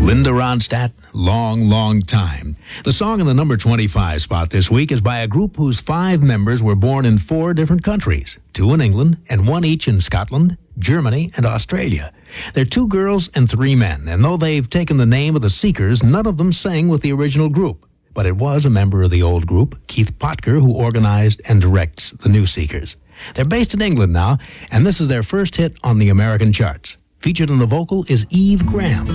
Linda Ronstadt, Long, Long Time. The song in the number 25 spot this week is by a group whose 5 members were born in 4 different countries, 2 in England and 1 each in Scotland, Germany, and Australia. They're 2 girls and 3 men, and though they've taken the name of the Seekers, none of them sang with the original group. But it was a member of the old group, Keith Potker, who organized and directs the new Seekers. They're based in England now, and this is their first hit on the American charts. Featured in the vocal is Eve Graham.